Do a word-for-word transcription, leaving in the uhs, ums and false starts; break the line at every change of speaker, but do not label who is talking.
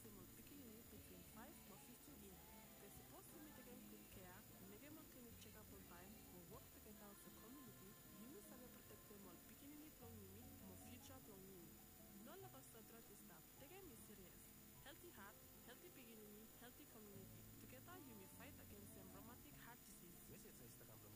mol pikinini between five or fifteen years. They're supposed to meet again good care, make mol clinic check up on time, or work together for community. Yumi sabe protecte mol pikinini plong nimi, mo future plong nimi. No laba sadra to stop. Take me serious. Healthy heart, healthy pikinini, healthy community. Together you may fight against some rheumatic heart disease.
Visit sa Instagram